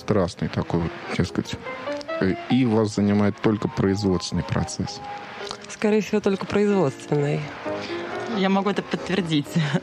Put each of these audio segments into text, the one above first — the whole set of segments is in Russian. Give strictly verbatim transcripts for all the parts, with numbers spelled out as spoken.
бесстрастный такой, вот, так сказать, и вас занимает только производственный процесс? Скорее всего, только производственный. Я могу это подтвердить.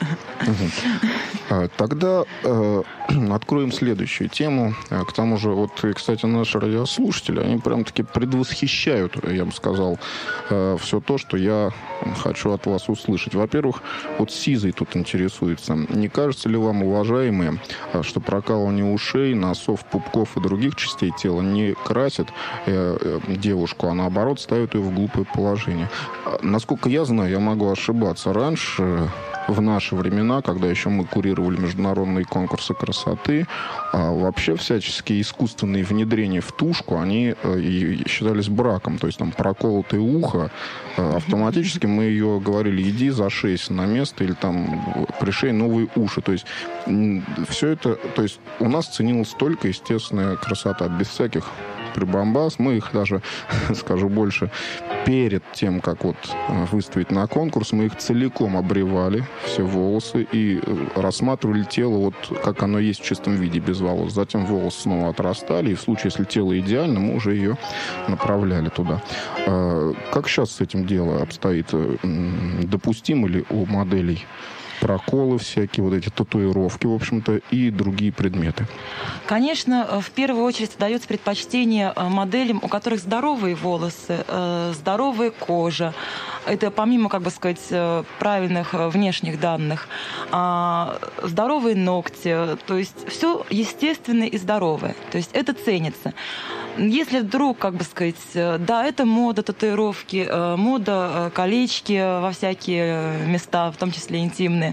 Угу. Тогда э, откроем следующую тему. К тому же, вот, кстати, наши радиослушатели, они прям-таки предвосхищают, я бы сказал, э, все то, что я хочу от вас услышать. Во-первых, вот Сизый тут интересуется. Не кажется ли вам, уважаемые, что прокалывание ушей, носов, пупков и других частей тела не красит э, э, девушку, а наоборот ставит ее в глупое положение? Насколько я знаю, я могу ошибаться. Раньше, в наши времена, когда еще мы курировали международные конкурсы красоты, а вообще всяческие искусственные внедрения в тушку, они э, считались браком. То есть там проколотое ухо, э, автоматически мы ее говорили, иди зашейся на место, или там пришей новые уши. То есть все это, то есть у нас ценилась только естественная красота, без всяких прибамбас. Мы их даже, скажу больше, перед тем, как вот выставить на конкурс, мы их целиком обревали, все волосы, и рассматривали тело вот как оно есть в чистом виде, без волос. Затем волосы снова отрастали, и в случае, если тело идеально, мы уже ее направляли туда. Как сейчас с этим дело обстоит? Допустимо ли у моделей проколы всякие, вот эти татуировки, в общем-то, и другие предметы? Конечно, в первую очередь дается предпочтение моделям, у которых здоровые волосы, здоровая кожа. Это помимо, как бы сказать, правильных внешних данных, здоровые ногти, то есть все естественное и здоровое. То есть это ценится. Если вдруг, как бы сказать, да, это мода татуировки, мода колечки во всякие места, в том числе интимные,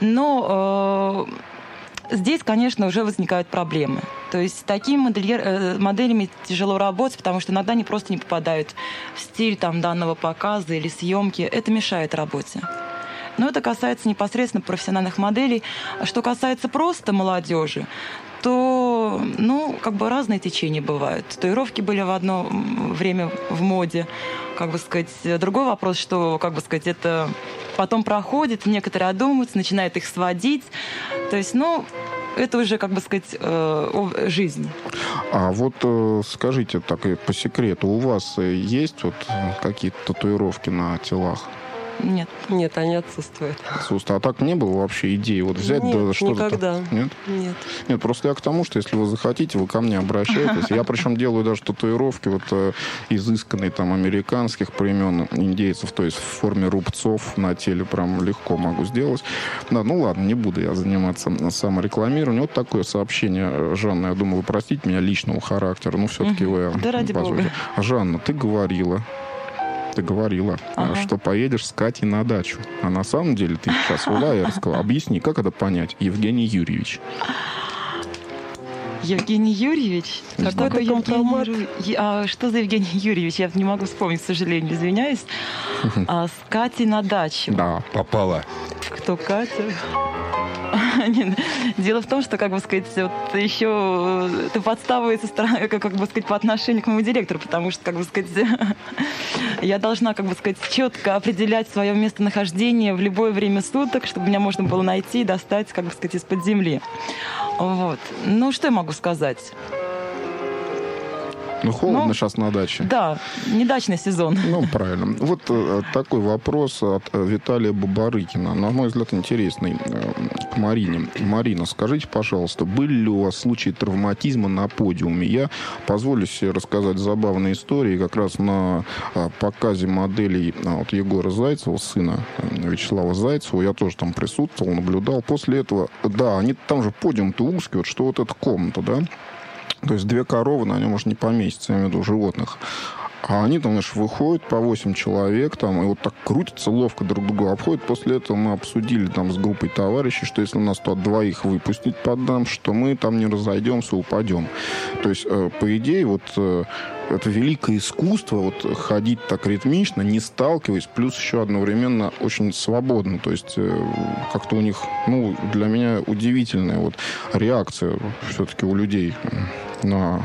но э, здесь, конечно, уже возникают проблемы. То есть с такими модельер, моделями тяжело работать, потому что иногда они просто не попадают в стиль там, данного показа или съемки. Это мешает работе. Но это касается непосредственно профессиональных моделей. А что касается просто молодежи, то, ну, как бы разные течения бывают. Татуировки были в одно время в моде, как бы сказать. Другой вопрос, что, как бы сказать, это потом проходит, некоторые одумываются, начинают их сводить. То есть, ну, это уже, как бы сказать, жизнь. А вот скажите так и по секрету, у вас есть вот какие-то татуировки на телах? Нет. Нет, они отсутствуют. Отсутствует. А так не было вообще идеи вот взять Нет, да, что-то? никогда. Так? Нет? Нет. Нет, просто я к тому, что если вы захотите, вы ко мне обращаетесь. Я причем делаю даже татуировки вот э, изысканные там американских племен индейцев, то есть в форме рубцов на теле прям легко могу сделать. Да, ну ладно, не буду я заниматься саморекламированием. Вот такое сообщение, Жанна, я думаю, вы простите меня, личного характера, но все-таки угу. вы... Да ради бога. Жанна, ты говорила, ты говорила, ага. что поедешь с Катей на дачу. А на самом деле ты сейчас у Лаерского. Объясни, как это понять, Евгений Юрьевич? Евгений Юрьевич? Какой это Евгений... А, что за Евгений Юрьевич? Я не могу вспомнить, к сожалению, извиняюсь. А, с Катей на дачу. Да, попала. Кто Катя? Дело в том, что, как бы сказать, вот еще ты подставывается стороны, как, как бы сказать, по отношению к моему директору, потому что, как бы сказать, я должна, как бы сказать, четко определять свое местонахождение в любое время суток, чтобы меня можно было найти и достать, как бы сказать, из-под земли. Вот. Ну, что я могу сказать? Ну, холодно ну, сейчас на даче. Да, не дачный сезон. Ну, правильно. Вот э, такой вопрос от э, Виталия Бабарыкина. На мой взгляд, интересный. Э, к Марине. Марина, скажите, пожалуйста, были ли у вас случаи травматизма на подиуме? Я позволю себе рассказать забавные истории. Как раз на э, показе моделей э, от Егора Зайцева, сына э, Вячеслава Зайцева, я тоже там присутствовал, наблюдал. После этого, да, они там же подиум-то узкий, вот что вот эта комната, да? То есть две коровы на нем уже не поместятся, я имею в виду животных. А они там, знаешь, выходят по восемь человек, там, и вот так крутятся, ловко друг друга обходят. После этого мы обсудили там с группой товарищей, что если нас туда двоих выпустить под дам, что мы там не разойдемся, упадем. То есть, э, по идее, вот э, это великое искусство, вот ходить так ритмично, не сталкиваясь, плюс еще одновременно очень свободно. То есть, э, как-то у них, ну, для меня удивительная вот реакция все-таки у людей на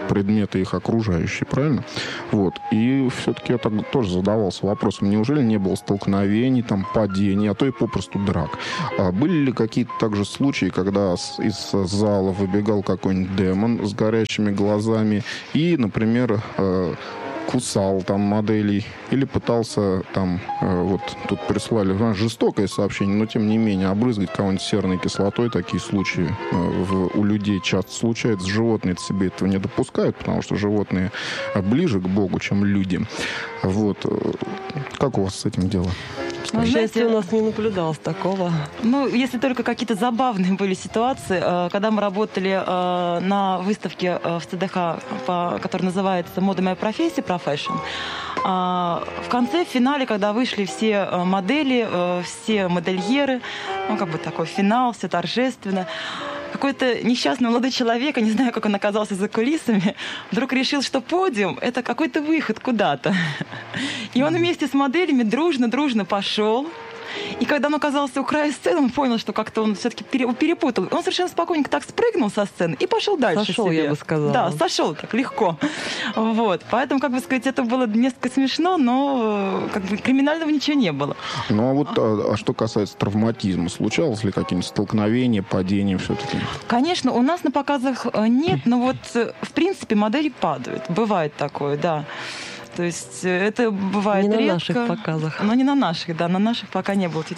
предметы их окружающие, правильно? Вот. И все-таки я так тоже задавался вопросом, неужели не было столкновений, там, падений, а то и попросту драк? А были ли какие-то также случаи, когда из зала выбегал какой-нибудь демон с горящими глазами и, например, кусал там моделей или пытался там, э, вот тут прислали ну, жестокое сообщение, но тем не менее обрызгать кого-нибудь серной кислотой. Такие случаи э, в, у людей часто случаются. Животные себе этого не допускают, потому что животные ближе к Богу, чем люди. Вот. Как у вас с этим дело? К счастью, у нас не наблюдалось такого. Ну, если только какие-то забавные были ситуации. Когда мы работали на выставке в ЦДХ, которая называется «Мода моя профессия», «Profession», в конце, в финале, когда вышли все модели, все модельеры, ну, как бы такой финал, все торжественно, какой-то несчастный молодой человек, я не знаю, как он оказался за кулисами, вдруг решил, что подиум — это какой-то выход куда-то. И он вместе с моделями дружно-дружно пошел. И когда он оказался у края сцены, он понял, что как-то он все-таки перепутал. Он совершенно спокойненько так спрыгнул со сцены и пошел дальше сошел, себе. Я бы сказала. Да, сошел так легко. Вот. Поэтому, как бы сказать, это было несколько смешно, но как бы криминального ничего не было. Ну а вот а, а что касается травматизма, случалось ли какие-нибудь столкновения, падения все-таки? Конечно, у нас на показах нет, но вот в принципе модели падают. Бывает такое, да. То есть это бывает не редко. Не на наших показах. Но не на наших, да. На наших пока не было.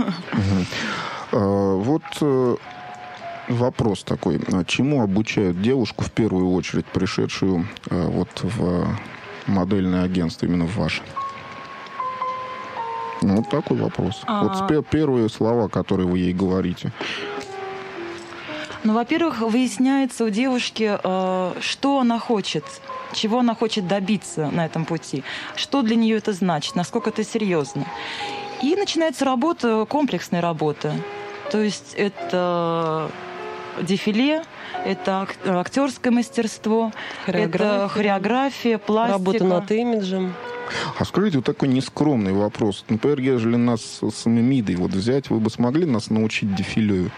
Вот вопрос такой. Чему обучают девушку, в первую очередь, пришедшую вот в модельное агентство, именно в ваше? Вот такой вопрос. А... Вот первые слова, которые вы ей говорите. Ну, во-первых, выясняется у девушки, что она хочет, чего она хочет добиться на этом пути, что для нее это значит, насколько это серьезно. И начинается работа, комплексная работа. То есть это дефиле, это актерское мастерство, хореография, это хореография, пластика. Работа над имиджем. А скажите, вот такой нескромный вопрос. Например, если нас с Мемидой вот взять, вы бы смогли нас научить дефиле?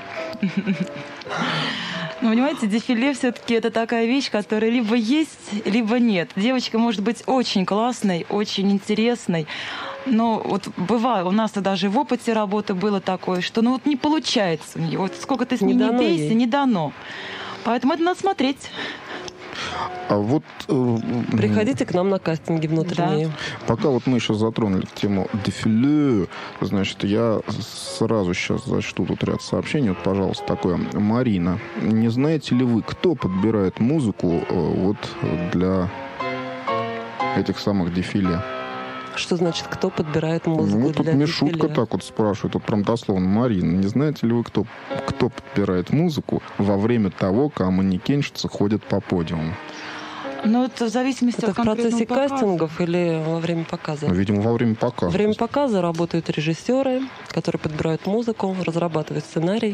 Ну, понимаете, дефиле все-таки это такая вещь, которая либо есть, либо нет. Девочка может быть очень классной, очень интересной, но вот бывает, у нас даже в опыте работы было такое, что ну вот не получается у нее. Вот сколько ты с ней не бейся, не дано. Поэтому это надо смотреть. А вот, э, приходите к нам на кастинги внутренние. Да. Пока вот мы еще затронули тему дефиле, значит, я сразу сейчас зачту тут ряд сообщений. Вот, пожалуйста, такое. Марина, не знаете ли вы, кто подбирает музыку э, вот для этих самых дефиле? Что значит, кто подбирает музыку ну, тут для Мишутка дефиле? Так вот спрашивает, вот прям дословно. Марина, не знаете ли вы, кто, кто подбирает музыку во время того, как манекенщицы ходят по подиуму? Ну, это в зависимости это от в процессе показа. кастингов или во время показа? Ну, видимо, во время показа. Во время показа работают режиссеры, которые подбирают музыку, разрабатывают сценарий.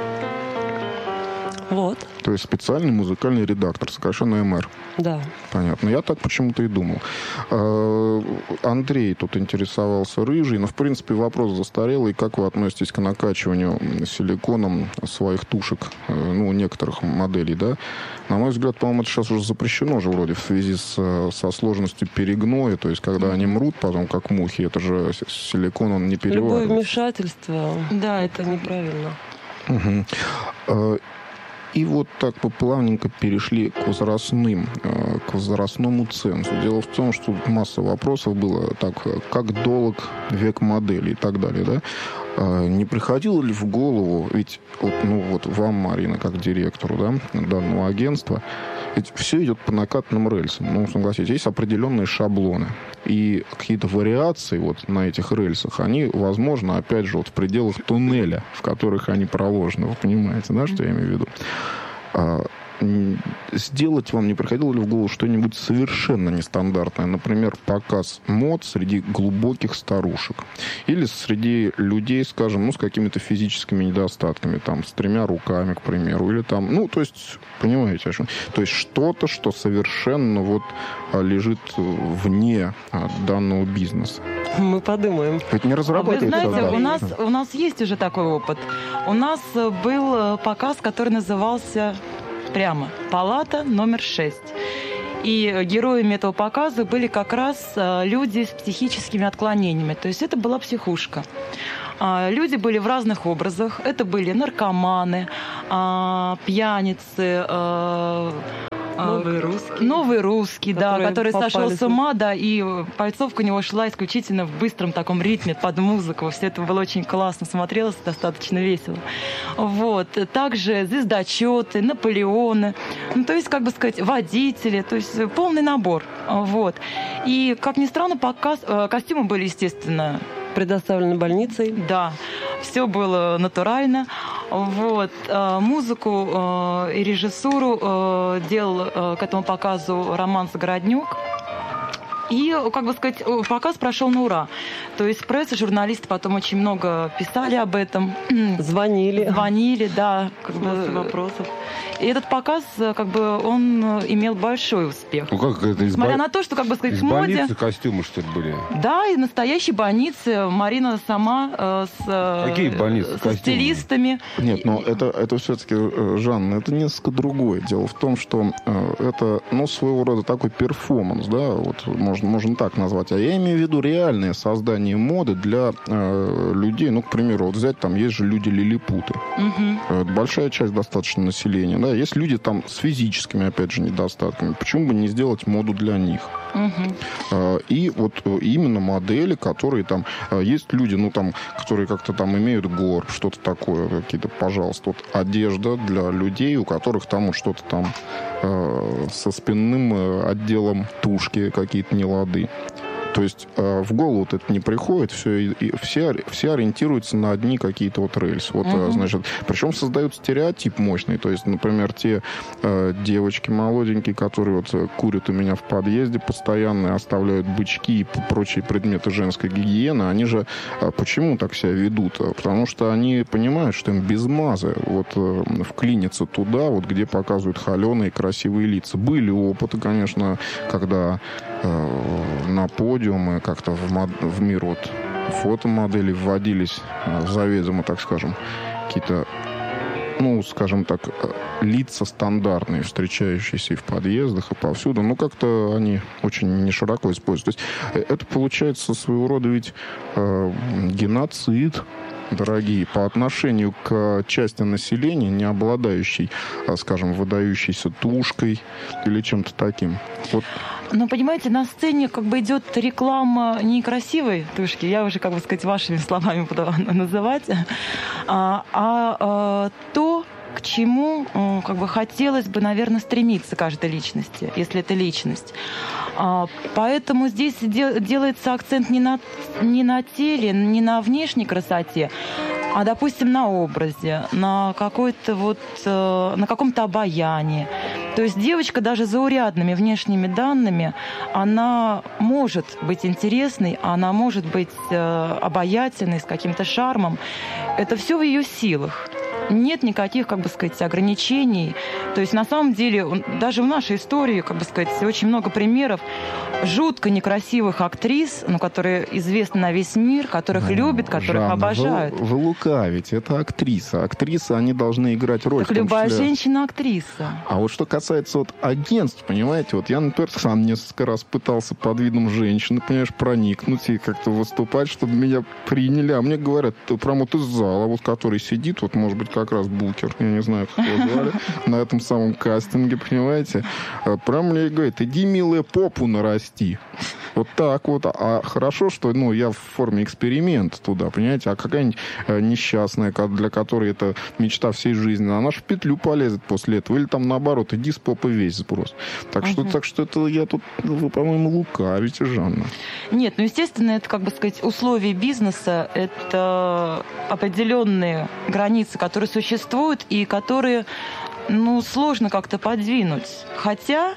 Вот. То есть специальный музыкальный редактор, сокращенно эм эр. Да. Понятно. Я так почему-то и думал. Андрей тут интересовался рыжий, но, в принципе, вопрос застарелый. Как вы относитесь к накачиванию силиконом своих тушек, ну, некоторых моделей, да? На мой взгляд, по-моему, это сейчас уже запрещено же вроде в связи с, со сложностью перегноя. То есть, когда они мрут потом, как мухи, это же силикон, он не переваривается. Любое вмешательство, да, это неправильно. Угу. И вот так мы плавненько перешли к возрастным, к возрастному цензу. Дело в том, что масса вопросов было, так, как долг век модели и так далее, да? Не приходило ли в голову, ведь вот, ну, вот вам, Марина, как директору, да, данного агентства, ведь все идет по накатанным рельсам. Ну, согласитесь, есть определенные шаблоны. И какие-то вариации вот на этих рельсах, они, возможно, опять же, вот в пределах туннеля, в которых они проложены. Вы понимаете, да, что я имею в виду? А, сделать вам не приходило ли в голову что-нибудь совершенно нестандартное? Например, показ мод среди глубоких старушек. Или среди людей, скажем, ну, с какими-то физическими недостатками, там, с тремя руками, к примеру. Или там, ну, то есть, понимаете, о чем? То есть что-то, что совершенно вот лежит вне данного бизнеса. Мы подумаем. Ведь не разрабатывается. Вы знаете, да, у нас, у нас есть уже такой опыт. У нас был показ, который назывался прямо палата номер шесть. И героями этого показа были как раз люди с психическими отклонениями. То есть это была психушка. Люди были в разных образах. Это были наркоманы, пьяницы, Новый русский. Новый русский, да, который сошел с ума, да, и пальцовка у него шла исключительно в быстром таком ритме, под музыку. Все это было очень классно, смотрелось достаточно весело. Вот. Также звездочеты, Наполеоны, ну, то есть, как бы сказать, водители, то есть полный набор. Вот. И, как ни странно, показ, костюмы были, естественно, предоставлены больницей. Да, все было натурально. Вот. Музыку и режиссуру делал к этому показу Роман Загороднюк. И, как бы сказать, показ прошел на ура. То есть пресса, журналисты потом очень много писали об этом. Звонили. Звонили, да. Как бы, вопросов. И этот показ, как бы, он имел большой успех. Ну как это? Из Несмотря бо... на то, что, как бы сказать, из в моде... больницы костюмы, что ли, были? Да, из настоящей больницы. Марина сама э, с, Какие больницы? со Костюмы? стилистами. Нет, но это, это все-таки, Жанна, это несколько другое. Дело в том, что э, это, ну, своего рода такой перформанс, да, вот можно, можно так назвать. А я имею в виду реальное создание моды для э, людей. Ну, к примеру, вот взять, там есть же люди-лилипуты. Угу. Это большая часть достаточно населения, да. Есть люди там с физическими, опять же, недостатками. Почему бы не сделать моду для них? Угу. И вот именно модели, которые там... Есть люди, ну, там, которые как-то там имеют горб, что-то такое, какие-то, пожалуйста, вот одежда для людей, у которых там вот что-то там э, со спинным отделом тушки какие-то нелады. То есть э, в голову вот это не приходит, все, и, и все, все ориентируются на одни какие-то вот рельсы. Вот, uh-huh. э, значит, причем создают стереотип мощный. То есть, например, те э, девочки молоденькие, которые вот курят у меня в подъезде постоянно и оставляют бычки и прочие предметы женской гигиены, они же э, почему так себя ведут? Потому что они понимают, что им без мазы вот э, вклиниться туда, вот где показывают холеные красивые лица. Были опыты, конечно, когда э, на подиуме как-то в, мод... в мир вот фотомоделей вводились э, заведомо, так скажем, какие-то, ну, скажем так, лица стандартные, встречающиеся и в подъездах, и повсюду. Но как-то они очень не широко используют. То есть это получается своего рода ведь э, геноцид, дорогие, по отношению к части населения, не обладающей, скажем, выдающейся тушкой или чем-то таким. Вот. Ну, понимаете, на сцене как бы идет реклама не красивой тушки, я уже, как бы сказать, вашими словами буду называть, а, а, а то, к чему как бы хотелось бы, наверное, стремиться каждой личности, если это личность. Поэтому здесь делается акцент не на, не на теле, не на внешней красоте, а, допустим, на образе, на какой-то вот, на каком-то обаянии. То есть девочка даже заурядными внешними данными, она может быть интересной, она может быть обаятельной, с каким-то шармом. Это все в ее силах. Нет никаких, как бы сказать, ограничений. То есть, на самом деле, даже в нашей истории, как бы сказать, очень много примеров жутко некрасивых актрис, ну, которые известны на весь мир, которых ну, любят, которых Жанна, обожают. Вы, вы лукавите. Это актриса. Актрисы, они должны играть роль. Так любая числе... женщина актриса. А вот что касается вот агентств, понимаете, вот я, например, сам несколько раз пытался под видом женщины, понимаешь, проникнуть и как-то выступать, чтобы меня приняли. А мне говорят, прямо вот из зала, вот который сидит, вот, может быть, как раз Букер, я не знаю, как его звали, на этом самом кастинге, понимаете, прям мне говорит, иди, милая, попу нарасти. Вот так вот. А хорошо, что, ну, я в форме эксперимента туда, понимаете, а какая-нибудь несчастная, для которой это мечта всей жизни, она же в петлю полезет после этого. Или там, наоборот, иди с попы весь сброс. Так что, uh-huh. так что это я тут, вы, по-моему, лукавите, Жанна. Нет, ну, естественно, это, как бы сказать, условия бизнеса, это определенные границы, которые существуют и которые, ну, сложно как-то подвинуть. Хотя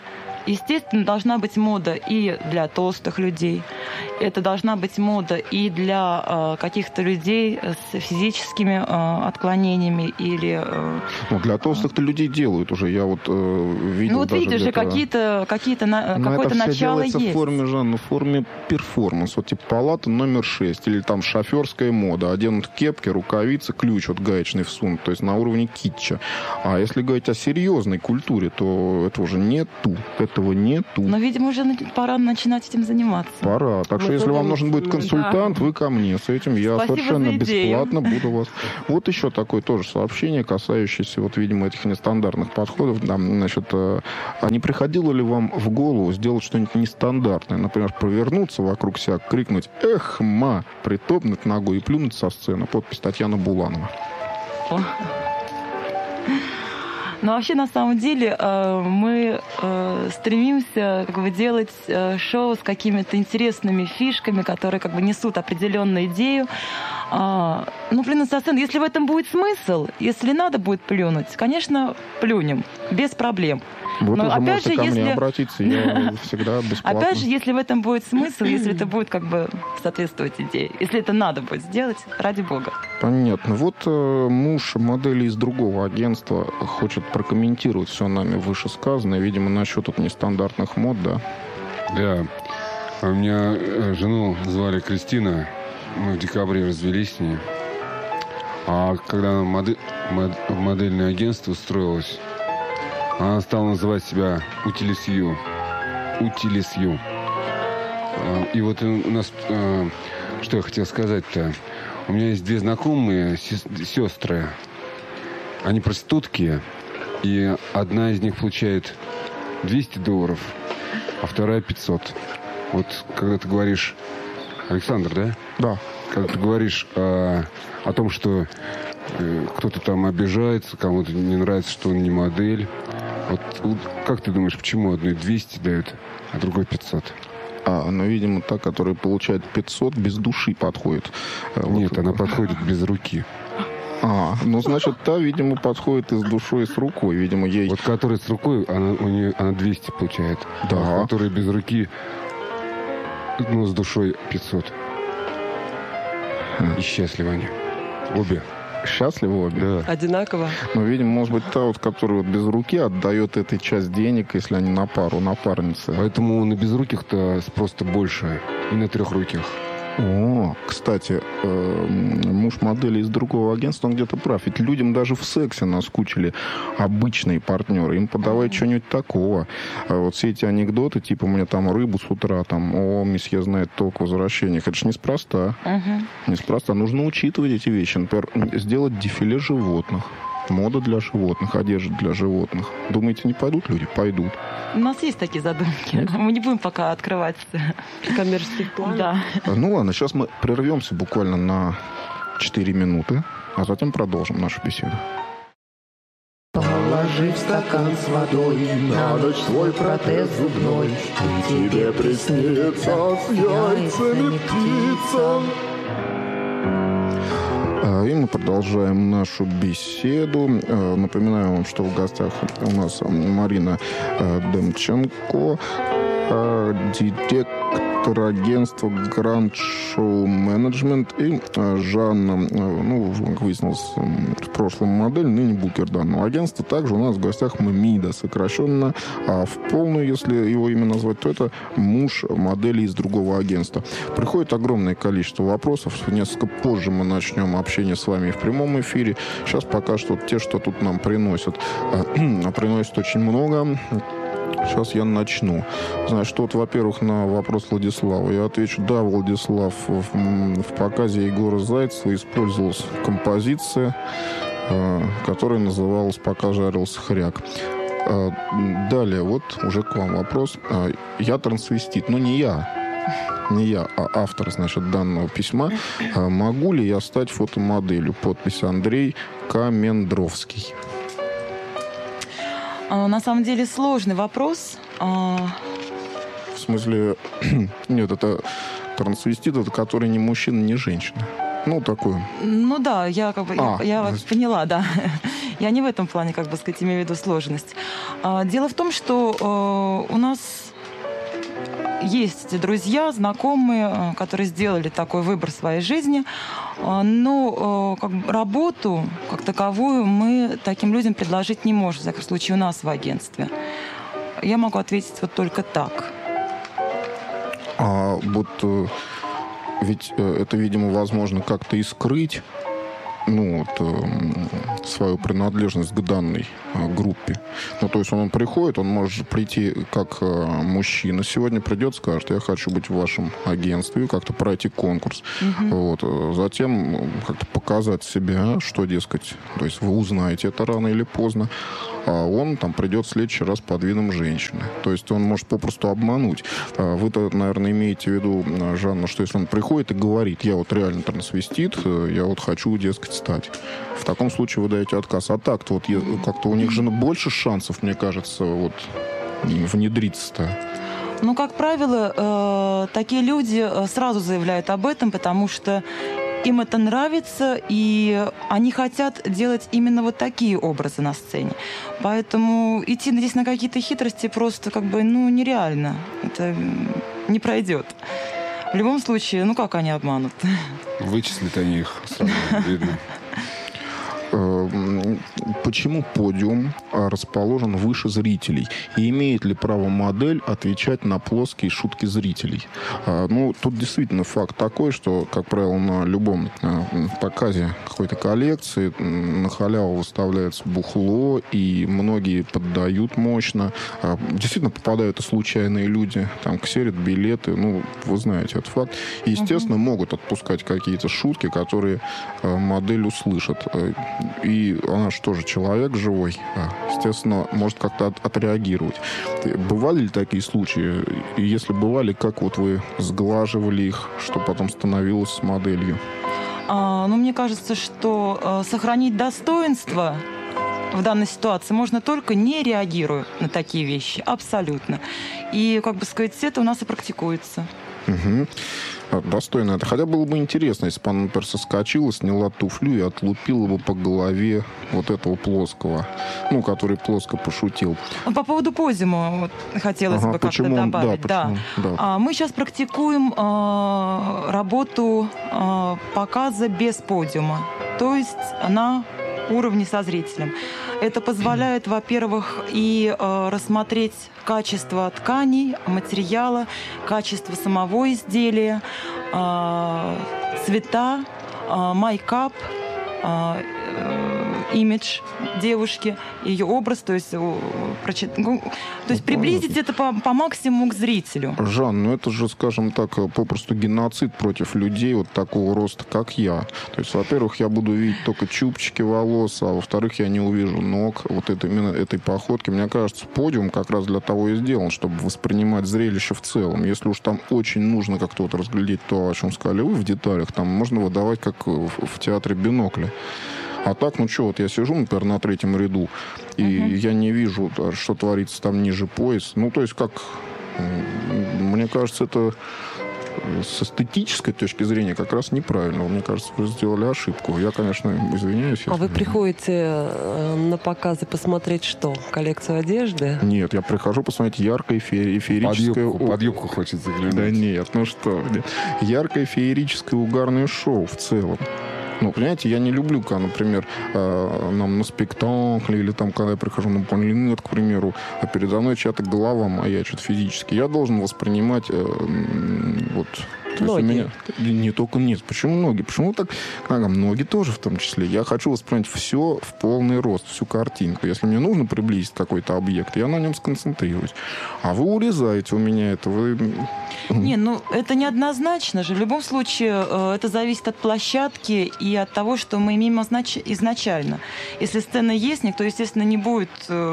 естественно, должна быть мода и для толстых людей. Это должна быть мода и для э, каких-то людей с физическими э, отклонениями или... Э, ну, для толстых-то людей делают уже. Я вот э, видел ну вот даже видишь же, какие-то, какие-то на, какое-то начало есть. Это все делается в форме, Жанна, в форме перформанса. Вот типа палата номер шесть или там шоферская мода. Оденут кепки, рукавицы, ключ вот гаечный всунут. То есть на уровне китча. А если говорить о серьезной культуре, то этого уже нету. Этого нету. Но, видимо, уже пора начинать этим заниматься. Пора. Так что, если вам нужен будет консультант, да. вы ко мне. С этим я Спасибо совершенно бесплатно буду вас. Вот еще такое тоже сообщение, касающееся, вот, видимо, этих нестандартных подходов. Да, значит, а не приходило ли вам в голову сделать что-нибудь нестандартное? Например, провернуться вокруг себя, крикнуть «Эх, ма!», притопнуть ногой и плюнуть со сцены. Подпись Татьяна Буланова. Но вообще, на самом деле, мы стремимся как бы делать шоу с какими-то интересными фишками, которые как бы несут определенную идею. Ну, блин, со сцены, если в этом будет смысл, если надо будет плюнуть, конечно, плюнем, без проблем. Вот но уже опять можете же, ко если... мне обратиться, я всегда бесплатно. Опять же, если в этом будет смысл, если это будет как бы соответствовать идее, если это надо будет сделать, ради бога. Понятно. Вот э, муж модели из другого агентства хочет прокомментировать все нами вышесказанное, видимо, насчет вот нестандартных мод, да? Да. У меня жену звали Кристина, мы в декабре развелись с ней. А когда она модель, мод, в модельное агентство устроилась, она стала называть себя Утилисью. Утилисью. И вот у нас... Что я хотел сказать-то? У меня есть две знакомые сестры. Они проститутки. И одна из них получает двести долларов, а вторая пятьсот. Вот когда ты говоришь... Александр, да? Да. Когда ты говоришь о, о том, что э, кто-то там обижается, кому-то не нравится, что он не модель. Вот, вот как ты думаешь, почему одной двести дают, а другой пятьсот? А, ну, видимо, та, которая получает пятьсот, без души подходит. Нет, вот. Она подходит без руки. А, ну, значит, та, видимо, подходит и с душой, и с рукой. Видимо, ей... Вот которая с рукой, она, у нее, она двести получает. Да. А которая без руки, ну, с душой пятьсот. И счастливы они. Обе. Счастливы обе? Да. Одинаково. Ну, видимо, может быть, та, вот, которая вот без руки отдает этой часть денег, если они на пару, напарницы. Поэтому на безруких-то спрос-то больше. И на трехруких. О, кстати, э, муж модели из другого агентства, он где-то прав. Ведь людям даже в сексе наскучили обычные партнеры. Им подавать mm-hmm. что-нибудь такого. А вот все эти анекдоты, типа, мне там рыбу с утра, там, о, месье знает толк в возвращениях. Это же неспроста. Mm-hmm. Неспроста. Нужно учитывать эти вещи. Например, сделать дефиле животных. Мода для животных, одежда для животных. Думаете, не пойдут люди? Пойдут. У нас есть такие задумки. Нет? Мы не будем пока открывать коммерческий план. Да. Ну ладно, сейчас мы прервемся буквально на четыре минуты, а затем продолжим нашу беседу. Положи в стакан с водой на ночь свой протез зубной, и тебе приснится с яйцами птица. И мы продолжаем нашу беседу. Напоминаю вам, что в гостях у нас Марина Демченко, директор агентства Grand Show Management, и Жанна, ну, выяснилось, в прошлом модель, ныне букер данного агентства. Также у нас в гостях МИДа, сокращенно, а в полную, если его имя назвать, то это муж модели из другого агентства. Приходит огромное количество вопросов. Несколько позже мы начнем общение с вами в прямом эфире. Сейчас пока что те, что тут нам приносят, а приносят очень много. Сейчас я начну. Значит, вот, во-первых, на вопрос Владислава я отвечу: да, Владислав, в, в показе Егора Зайцева использовалась композиция, э, которая называлась «Пока жарился хряк». Э, далее, вот уже к вам вопрос. Э, я трансвестит, но не я. Не я, а автор, значит, данного письма. Э, могу ли я стать фотомоделью? Подпись Андрей Камендровский. На самом деле сложный вопрос. В смысле, нет, это трансвестит, это который ни мужчина, ни женщина. Ну, такой. Ну да, я как бы а, я, я поняла, да. Я не в этом плане, как бы сказать, имею в виду сложность. Дело в том, что у нас есть друзья, знакомые, которые сделали такой выбор в своей жизни, но как бы, работу как таковую мы таким людям предложить не можем, в всяком случае, у нас в агентстве. Я могу ответить вот только так. А вот ведь это, видимо, возможно как-то и скрыть, ну, вот, свою принадлежность к данной группе. Ну, то есть он, он приходит, он может прийти как мужчина. Сегодня придет, скажет, я хочу быть в вашем агентстве, как-то пройти конкурс. Угу. Вот. Затем как-то показать себя, что, дескать, то есть вы узнаете это рано или поздно. А он там придет в следующий раз под видом женщины. То есть он может попросту обмануть. Вы-то, наверное, имеете в виду, Жанна, что если он приходит и говорит, я вот реально трансвестит, я вот хочу, дескать, стать. В таком случае вы даете отказ. А так-то вот как-то у них же больше шансов, мне кажется, вот внедриться-то. Ну, как правило, такие люди сразу заявляют об этом, потому что им это нравится, и они хотят делать именно вот такие образы на сцене. Поэтому идти здесь на какие-то хитрости просто как бы, ну, нереально. Это не пройдет. В любом случае, ну, как они обманут? Вычислят они их сразу, видно. Почему подиум расположен выше зрителей? И имеет ли право модель отвечать на плоские шутки зрителей? Ну, тут действительно факт такой, что, как правило, на любом показе какой-то коллекции на халяву выставляется бухло, и многие поддают мощно. Действительно попадают и случайные люди, там ксерят билеты, ну, вы знаете этот факт. И, естественно, угу. могут отпускать какие-то шутки, которые модель услышит. И она же тоже человек живой, естественно, может как-то от, отреагировать. Бывали ли такие случаи? И если бывали, как вот вы сглаживали их, что потом становилось с моделью? А, ну, мне кажется, что а, сохранить достоинство в данной ситуации можно только не реагируя на такие вещи. Абсолютно. И, как бы сказать, это у нас и практикуется. Угу. Достойно это. Хотя было бы интересно, если бы она, например, соскочила, сняла туфлю и отлупила бы по голове вот этого плоского, ну, который плоско пошутил. По поводу подиума вот, хотелось ага, бы как-то он, добавить. Да, да. Да. А, мы сейчас практикуем а, работу а, показа без подиума. То есть на уровне со зрителем. Это позволяет, во-первых, и э, рассмотреть качество тканей, материала, качество самого изделия, э, цвета, э, майкап, э, э, имидж девушки, ее образ, то есть, э, прочит... ну, то есть приблизить это по, по максимуму к зрителю. Жан, ну это же, скажем так, попросту геноцид против людей вот такого роста, как я. То есть, во-первых, я буду видеть только чубчики волос, а во-вторых, я не увижу ног вот это, именно этой походки. Мне кажется, подиум как раз для того и сделан, чтобы воспринимать зрелище в целом. Если уж там очень нужно как-то вот разглядеть то, о чем сказали вы в деталях, там можно выдавать как в, в театре бинокли. А так, ну что, вот я сижу, например, на третьем ряду, и uh-huh. я не вижу, что творится там ниже пояса. Ну, то есть, как... Мне кажется, это с эстетической точки зрения как раз неправильно. Мне кажется, вы сделали ошибку. Я, конечно, извиняюсь. А вы приходите на показы посмотреть что? Коллекцию одежды? Нет, я прихожу посмотреть яркое фе- феерическое... Под юбку, под юбку хочется заглянуть. Да нет, ну что. Яркое феерическое угарное шоу в целом. Ну, понимаете, я не люблю, когда, например, э, нам на спектакле или там, когда я прихожу на полинет, к примеру, а передо мной чья-то голова маячит физически. Я должен воспринимать э, вот... То ноги. Есть у меня не только нет. Почему ноги? Почему так? Ага, ноги тоже в том числе. Я хочу воспринять все в полный рост, всю картинку. Если мне нужно приблизить какой-то объект, я на нем сконцентрируюсь. А вы урезаете у меня это. Вы... Не, ну это неоднозначно же. В любом случае это зависит от площадки и от того, что мы имеем изначально. Если сцена есть, никто, естественно, не будет...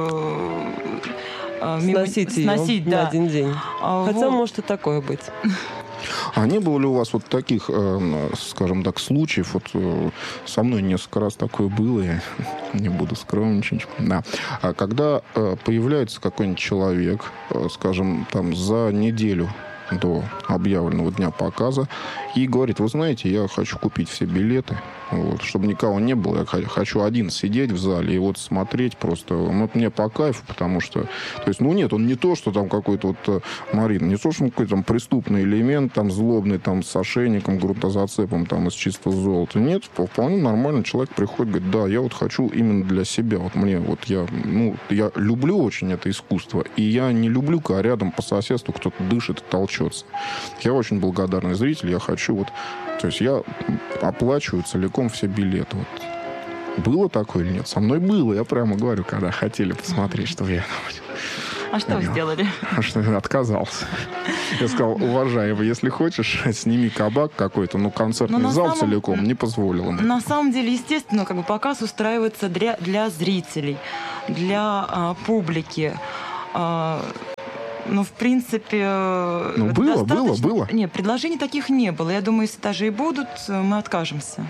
Сносить ее сносить, на да. один день. А, Хотя вот. Может и такое быть. А не было ли у вас вот таких, скажем так, случаев? Вот со мной несколько раз такое было, я не буду скромничать. Да. Когда появляется какой-нибудь человек, скажем, там за неделю до объявленного дня показа и говорит: вы знаете, я хочу купить все билеты, вот, чтобы никого не было. Я хочу один сидеть в зале и вот смотреть просто. Вот мне по кайфу, потому что... То есть, ну нет, он не то, что там какой-то вот Марина, не то, что он какой-то там преступный элемент, там злобный, там с ошейником, грунтозацепом, там из чистого золота. Нет, вполне нормально человек приходит, говорит: да, я вот хочу именно для себя. Вот мне, вот я, ну, я люблю очень это искусство, и я не люблю, когда рядом по соседству кто-то дышит и толчется. Я очень благодарный зритель, я хочу вот... То есть я оплачиваю целиком все билеты. Вот. Было такое или нет? Со мной было, я прямо говорю, когда хотели посмотреть, что я... А что вы сделали? А что я отказался. Я сказал: уважаемый, если хочешь, сними кабак какой-то, но концертный но зал самом... целиком не позволил ему. На самом деле, естественно, как бы показ устраивается для, для зрителей, для а, публики. А, ну, в принципе... Ну, было, достаточно... было, было. Нет, предложений таких не было. Я думаю, если даже и будут, мы откажемся.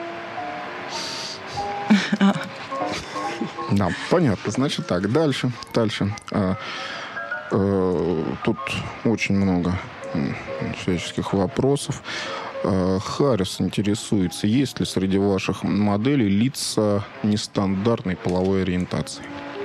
Да, понятно. Значит так, дальше. Дальше. А, а, тут очень много всяческих вопросов. А, Харрис интересуется, есть ли среди ваших моделей лица нестандартной половой ориентации?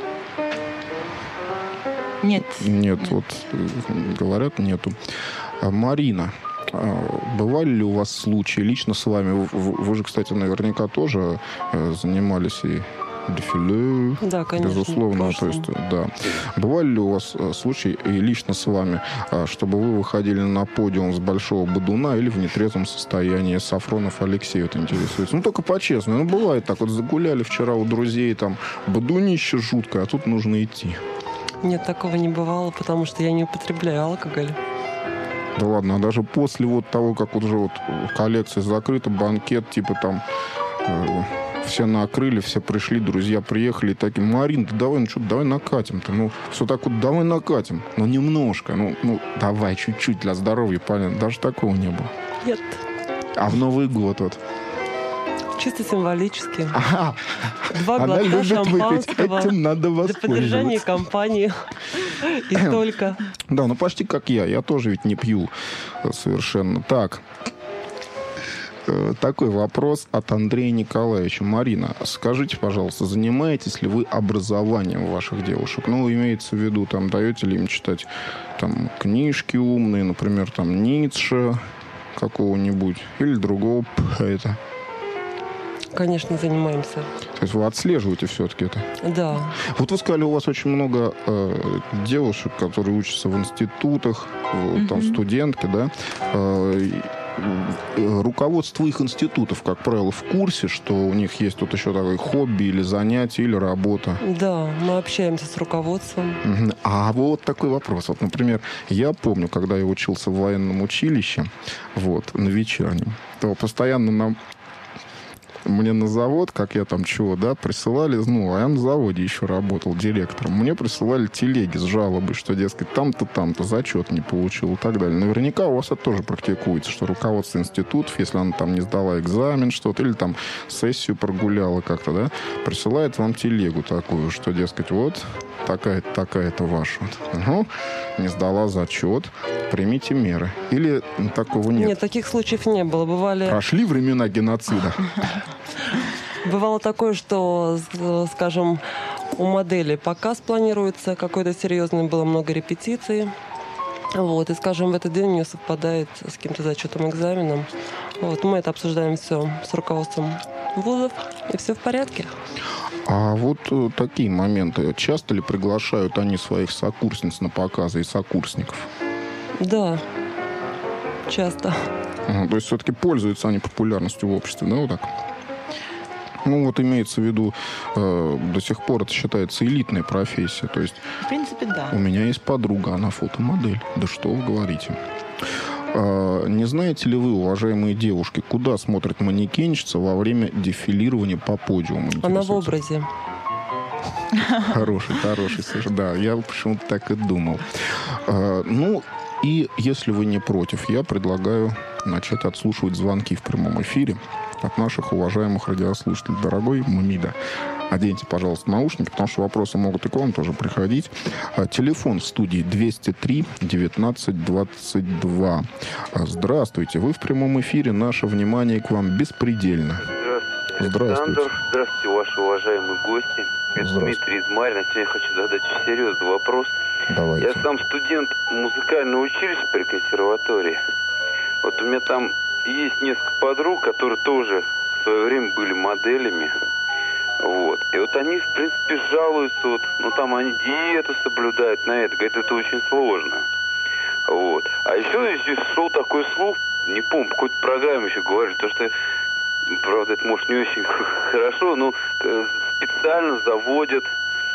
Нет. Нет, нет. Вот говорят, нету. А, Марина, бывали ли у вас случаи лично с вами? Вы, вы же, кстати, наверняка тоже занимались и дефиле, да, конечно, безусловно. То есть, да. Бывали ли у вас случаи и лично с вами, чтобы вы выходили на подиум с большого бодуна или в нетрезвом состоянии? Сафронов Алексей вот интересуется. Ну, только по-честному. Ну, бывает так. Вот загуляли вчера у друзей, там, бодунище жуткое, а тут нужно идти. Нет, такого не бывало, потому что я не употребляю алкоголь. Да ладно, а даже после вот того, как уже вот коллекция закрыта, банкет, типа там... Э, все накрыли, все пришли, друзья приехали, и такие: Марин, да давай, ну что, давай накатим-то. Ну, все так вот, давай накатим. Ну, немножко. Ну, ну, давай, чуть-чуть для здоровья, понятно. Даже такого не было. Нет. А в Новый год вот? Чисто символически. Ага. Два глотка шампанского. Этим надо для поддержания компании. И только. Да, ну почти как я. Я тоже ведь не пью совершенно. Так. Такой вопрос от Андрея Николаевича. Марина, скажите, пожалуйста, занимаетесь ли вы образованием ваших девушек? Ну, имеется в виду, там, даете ли им читать там книжки умные, например, там, Ницше какого-нибудь или другого поэта? Конечно, занимаемся. То есть вы отслеживаете все-таки это? Да. Вот вы сказали, у вас очень много э, девушек, которые учатся в институтах, mm-hmm. там, студентки, да? Э, руководство их институтов, как правило, в курсе, что у них есть тут еще такое хобби или занятие, или работа? Да, мы общаемся с руководством. А вот такой вопрос. Вот, например, я помню, когда я учился в военном училище, вот, на вечернем, то постоянно нам мне на завод, как я там чего, да, присылали, ну, а я на заводе еще работал директором, мне присылали телеги с жалобой, что, дескать, там-то, там-то зачет не получил и так далее. Наверняка у вас это тоже практикуется, что руководство институтов, если она там не сдала экзамен, что-то, или там сессию прогуляла как-то, да, присылает вам телегу такую, что, дескать, вот, такая-то, такая-то ваша. Угу. Не сдала зачет, примите меры. Или такого нет? Нет, таких случаев не было. Бывали... Прошли времена геноцида. Бывало такое, что, скажем, у модели показ планируется какой-то серьезный, было много репетиций. Вот, и, скажем, в этот день у нее совпадает с каким-то зачетом, экзаменом. Вот, мы это обсуждаем все с руководством вузов, и все в порядке. А вот э, такие моменты. Часто ли приглашают они своих сокурсниц на показы и сокурсников? Да, часто. Ага, то есть все-таки пользуются они популярностью в обществе, да, вот так? Ну, вот имеется в виду, э, до сих пор это считается элитной профессией. То есть, в принципе, да. У меня есть подруга, она фотомодель. Да что вы говорите? Э, не знаете ли вы, уважаемые девушки, куда смотрит манекенщица во время дефилирования по подиуму? Она в образе. Хороший, хороший, да. Я почему-то так и думал. Э, ну, и если вы не против, я предлагаю начать отслушивать звонки в прямом эфире. от наших уважаемых радиослушателей. Дорогой Мамида, оденьте, пожалуйста, наушники, потому что вопросы могут и к вам тоже приходить. Телефон в студии двести три девятнадцать двадцать два. Здравствуйте, вы в прямом эфире, наше внимание к вам беспредельно. Здравствуйте, Здравствуйте. Александр. Здравствуйте, ваши уважаемые гости. Это Дмитрий из Марьина. Сегодня я хочу задать серьезный вопрос. Давайте. Я сам студент музыкального училища при консерватории. Вот у меня там есть несколько подруг, которые тоже в свое время были моделями. Вот. И вот они, в принципе, жалуются, вот, ну там они диету соблюдают на это, говорят, это очень сложно. Вот. А еще здесь шел такой слух, не помню, по какой-то программе еще говорили, то что, правда, это может не очень хорошо, но специально заводят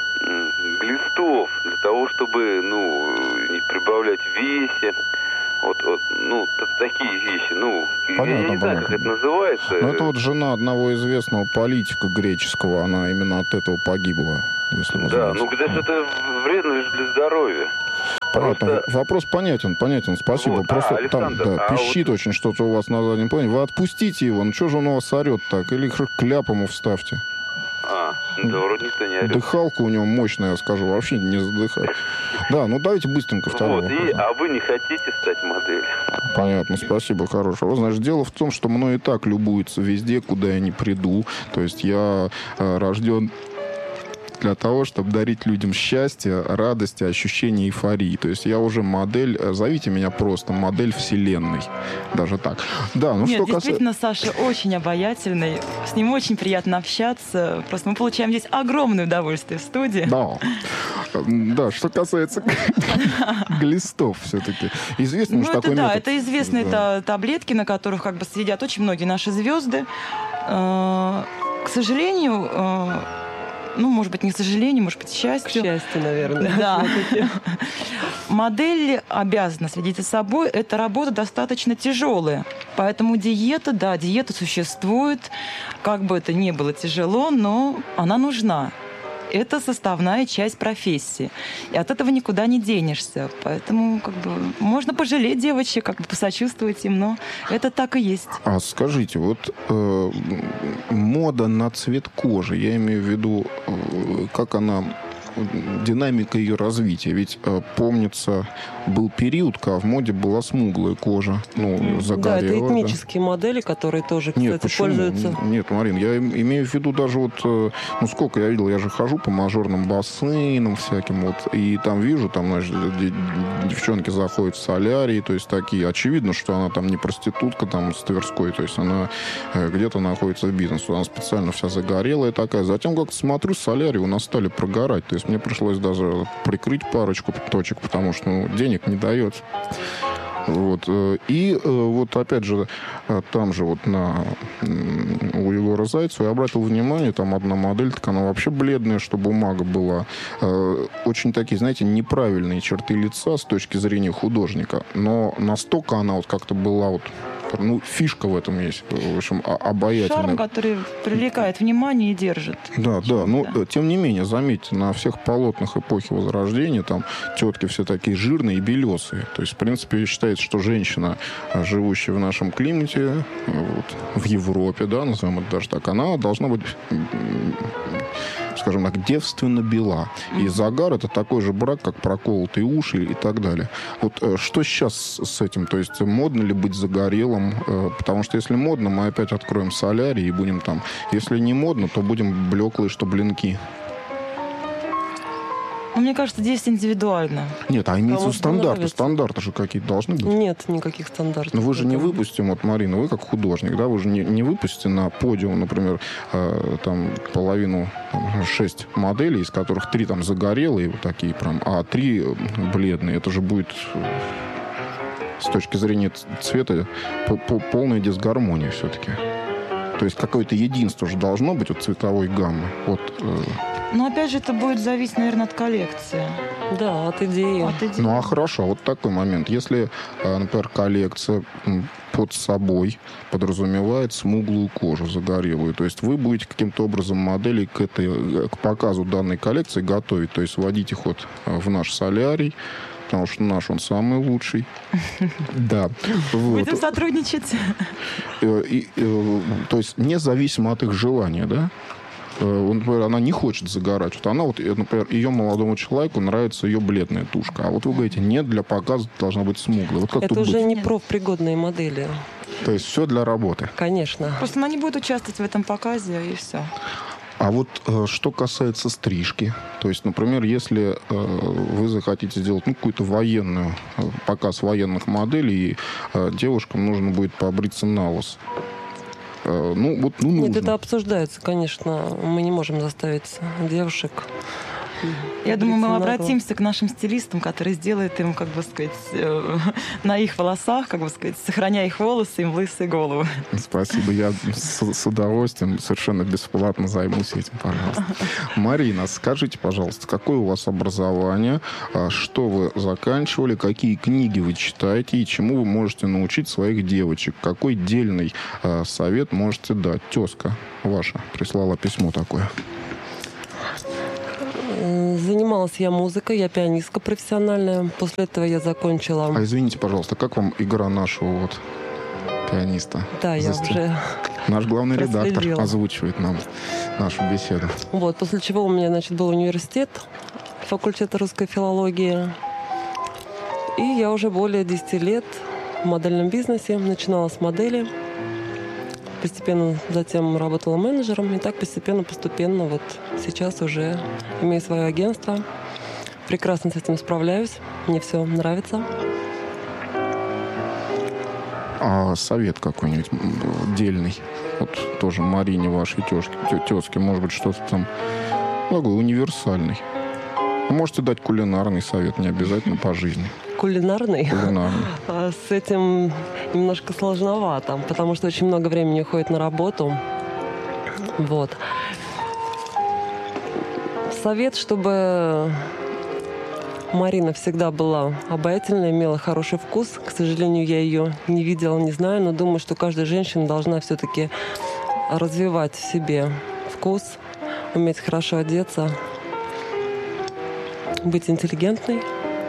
глистов для того, чтобы, ну, не прибавлять в весе. Вот, вот, ну, такие вещи, ну, Понятно, я не знаю, понятно. как это называется. Ну, это вот жена одного известного политика греческого, она именно от этого погибла, если вы Да, знаете. ну, когда что-то вредно лишь для здоровья. Понятно. Просто- Вопрос понятен, понятен, спасибо. Вот, Просто а, там Александр, да, а пищит очень что-то у вас на заднем плане. Вы отпустите его, ну что же он у вас орет так? Или хоть кляп ему вставьте. А, ну, да, вроде никто не орет. Дыхалка у него мощная, я скажу, вообще не задыхает. Да, ну давайте быстренько второй Вот, и, вопрос. а вы не хотите стать моделью? Понятно, спасибо, хорошего. Значит, дело в том, что мной и так любуются везде, куда я не приду. То есть я э, рожден для того, чтобы дарить людям счастье, радость, ощущение эйфории. То есть я уже модель, э, зовите меня просто модель вселенной. Даже так. Да, ну Нет, что касается... действительно, Саша очень обаятельный. С ним очень приятно общаться. Просто мы получаем здесь огромное удовольствие в студии. Да. Да, что касается глистов все-таки. Известно, Ну, что это такой да, метод. это известные Да. та- таблетки, на которых как бы сидят очень многие наши звезды. Э, К сожалению, э, ну, может быть, не к сожалению, может быть, к К счастью. счастью, наверное. Да. Модель обязана следить за собой. Эта работа достаточно тяжелая. Поэтому диета, да, диета существует. Как бы это ни было тяжело, но она нужна. Это составная часть профессии. И от этого никуда не денешься. Поэтому как бы, можно пожалеть девочек, как бы посочувствовать им, но это так и есть. А скажите, вот э, мода на цвет кожи, я имею в виду, э, как она, динамика ее развития. Ведь, э, помнится, был период, когда в моде была смуглая кожа, ну, Да, это загорелая. да. этнические модели, которые тоже, Нет, кстати, почему? пользуются. Нет, Марин, я им- имею в виду даже вот, э, ну сколько я видел, я же хожу по мажорным бассейнам всяким вот, и там вижу, там, значит, де- девчонки заходят в солярий, то есть такие, очевидно, что она там не проститутка там с Тверской, то есть она э, где-то находится в бизнесе, она специально вся загорелая такая. Затем как-то смотрю, солярий у нас стали прогорать, то есть мне пришлось даже прикрыть парочку точек, потому что ну, денег не дает. Вот. э, И э, вот опять же, э, там же вот на, м, у Егора Зайцева я обратил внимание, там одна модель, так она вообще бледная, что бумага была. Э, Очень такие, знаете, неправильные черты лица с точки зрения художника. Но настолько она вот как-то была вот, ну, фишка в этом есть, в общем, о- обаятельная. Шарм, который привлекает внимание и держит. Да, да, но Да. э, тем не менее, заметьте, на всех полотнах эпохи Возрождения там тетки все такие жирные и белесые. То есть, в принципе, считается, что женщина, э, живущая в нашем климате, э, вот, в Европе, да, назовем это даже так, она должна быть, м, скажем так, девственно бела. И загар — это такой же брак, как проколотые уши и так далее. Вот э, что сейчас с этим? То есть модно ли быть загорелым? Э, Потому что если модно, мы опять откроем солярий и будем там. Если не модно, то будем блеклые, что блинки. Но мне кажется, здесь индивидуально. Нет, а имеется в Кому виду стандарты. понравится. Стандарты же какие-то должны быть. Нет никаких стандартов. Но вы же не Поэтому- выпустим, вот, Марина, вы как художник, да, вы же не, не выпустите на подиум, например, э, там половину, там, шесть моделей, из которых три там загорелые, вот такие прям, а три э, бледные. Это же будет э, с точки зрения ц- цвета по- по- полная дисгармония все-таки. То есть какое-то единство же должно быть от цветовой гаммы. Вот, э, Но опять же, это будет зависеть, наверное, от коллекции. Да, от идеи. От идеи. Ну а хорошо, вот такой момент. Если, э, например, коллекция м, под собой подразумевает смуглую кожу, загорелую, то есть вы будете каким-то образом моделей к, этой, э, к показу данной коллекции готовить, то есть вводить их вот э, в наш солярий, потому что наш, он самый лучший. Да. Будем сотрудничать. То есть независимо от их желания, да? Например, она не хочет загорать. Вот она, вот, например, ее молодому человеку нравится ее бледная тушка. А вот вы говорите, нет, для показа должна быть смуглая. Вот как это тут уже быть? не профпригодные модели. То есть все для работы? Конечно. Просто она не будет участвовать в этом показе, и все. А вот э, что касается стрижки, то есть, например, если э, вы захотите сделать ну, какую-то военную, э, показ военных моделей, и э, девушкам нужно будет побриться на лысо. Ну, вот, ну, Нет, нужно. это обсуждается, конечно. Мы не можем заставить девушек. Я думаю, мы обратимся к нашим стилистам, которые сделают им, как бы сказать, на их волосах, как бы сказать, сохраняя их волосы, им лысые головы. Спасибо. Я с, с удовольствием совершенно бесплатно займусь этим, пожалуйста. Марина, скажите, пожалуйста, какое у вас образование, что вы заканчивали, какие книги вы читаете и чему вы можете научить своих девочек? Какой дельный э, совет можете дать? Тезка ваша прислала письмо такое. Занималась я музыкой, я пианистка профессиональная. После этого я закончила... А извините, пожалуйста, как вам игра нашего вот пианиста? Да, я Застя... уже... Наш главный редактор проследила. озвучивает нам нашу беседу. Вот, после чего у меня, значит, был университет, факультет русской филологии. И я уже более десяти лет в модельном бизнесе. Начинала с модели. Постепенно затем работала менеджером. И так постепенно, постепенно вот сейчас уже имею свое агентство. Прекрасно с этим справляюсь. Мне все нравится. А совет какой-нибудь дельный? Вот тоже Марине, вашей тёшке, тёзке, может быть, что-то там такой универсальный. Можете дать кулинарный совет, не обязательно по жизни. Кулинарный? Кулинарный. С этим немножко сложновато, потому что очень много времени уходит на работу. Вот. Совет, чтобы Марина всегда была обаятельной, имела хороший вкус. К сожалению, я ее не видела, не знаю, но думаю, что каждая женщина должна все-таки развивать в себе вкус, уметь хорошо одеться, быть интеллигентной.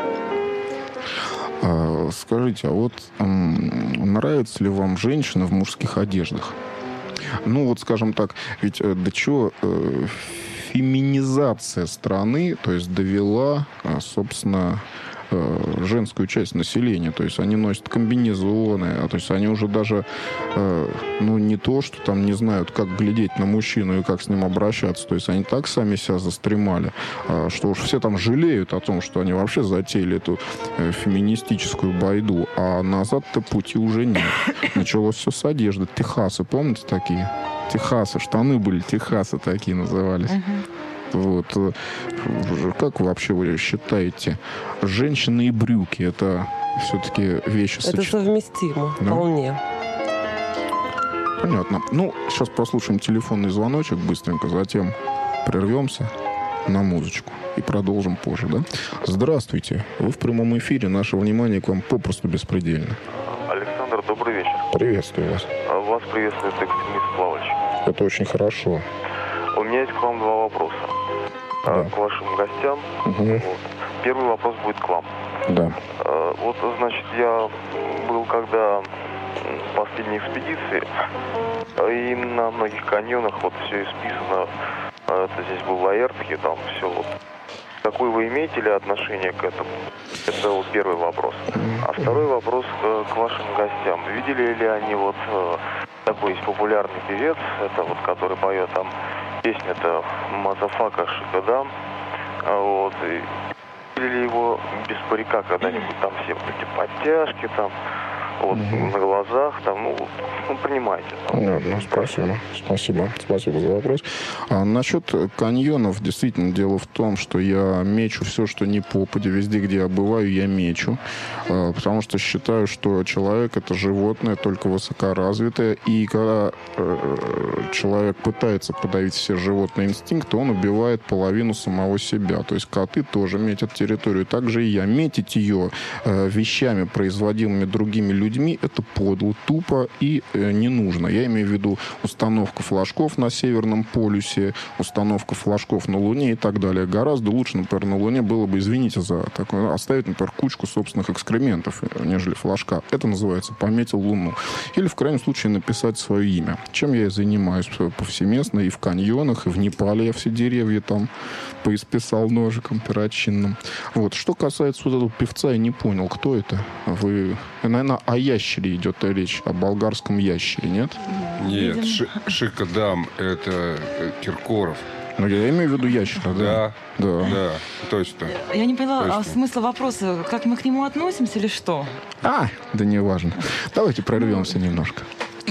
А, скажите, а вот м, нравятся ли вам женщины в мужских одеждах? Ну, вот, скажем так, ведь э, до чего э, феминизация страны, то есть довела, э, собственно, э, женскую часть населения. То есть они носят комбинезоны, а то есть они уже даже, э, ну, не то, что там не знают, как глядеть на мужчину и как с ним обращаться. То есть они так сами себя застремали, э, что уж все там жалеют о том, что они вообще затеяли эту э, феминистическую байду. А назад-то пути уже нет. Началось все с одежды. Техасы, помните такие? Техасы, штаны были, техасы такие назывались. Вот. Как вообще вы считаете, женщины и брюки — это все-таки вещи Это сочетаемые? совместимо, Да? вполне. Понятно. Ну, сейчас прослушаем телефонный звоночек быстренько, затем прервемся на музычку и продолжим позже, да? Здравствуйте. Вы в прямом эфире. Наше внимание к вам попросту беспредельно. Александр, добрый вечер. Приветствую вас. Вас приветствует экстремист Плавач. Это очень хорошо. У меня есть к вам два вопроса. Да. К вашим гостям. Угу. Вот. Первый вопрос будет к вам. Да. Вот, значит, я был когда в последней экспедиции, и на многих каньонах вот все исписано. Это здесь был Лаэртхи, там все вот. Какое вы имеете ли отношение к этому? Это вот первый вопрос. А второй вопрос к вашим гостям. Видели ли они вот такой есть популярный певец, это вот, который поет там песню-то «Мазафака Шикадам», вот, и видели ли его без парика когда-нибудь, там все вот эти подтяжки, там, вот, mm-hmm. на глазах, там, ну, ну понимаете. Там, ну, ну, спасибо, спасибо, спасибо за вопрос. А насчет каньонов, действительно, дело в том, что я мечу все, что не попадя, везде, где я бываю, я мечу, а, потому что считаю, что человек — это животное, только высокоразвитое, и когда э, человек пытается подавить все животные инстинкты, он убивает половину самого себя. То есть коты тоже метят территорию, также и я. Метить ее э, вещами, производимыми другими людьми, людьми, это подло, тупо и э, не нужно. Я имею в виду установку флажков на Северном полюсе, установку флажков на Луне и так далее. Гораздо лучше, например, на Луне было бы, извините за такое, оставить, например, кучку собственных экскрементов, нежели флажка. Это называется «пометил Луну». Или, в крайнем случае, написать свое имя. Чем я и занимаюсь повсеместно и в каньонах, и в Непале я все деревья там поисписал ножиком перочинным. Вот. Что касается вот этого певца, я не понял, кто это. Вы, наверное, о ящере идет речь, о болгарском ящере, нет? Нет, Ши- Шикадам – это Киркоров. Ну, я имею в виду ящера, да? Да, да, да, точно. Я не поняла, Точно. а смысл вопроса, как мы к нему относимся или что? А, да не важно. Давайте прорвемся немножко.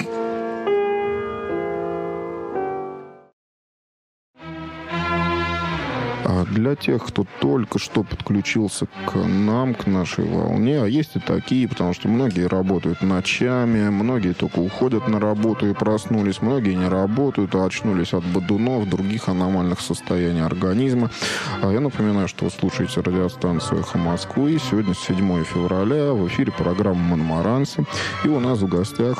Для тех, кто только что подключился к нам, к нашей волне, а есть и такие, потому что многие работают ночами, многие только уходят на работу и проснулись, многие не работают, а очнулись от бодунов, других аномальных состояний организма. Я напоминаю, что вы слушаете радиостанцию «Эхо Москвы». Сегодня седьмое февраля, в эфире программа «Монмаранси». И у нас в гостях